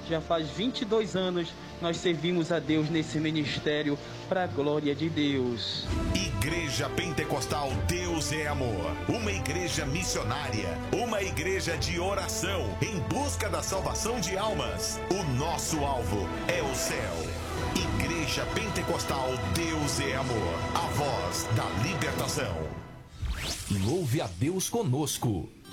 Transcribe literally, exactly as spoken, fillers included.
Já faz vinte e dois anos nós servimos a Deus nesse ministério para a glória de Deus. Igreja Pentecostal Deus é Amor, uma igreja missionária, uma igreja de oração em busca da salvação de almas. O nosso alvo é o céu. Igreja Pentecostal Deus é Amor, a voz da libertação. Louve a Deus conosco.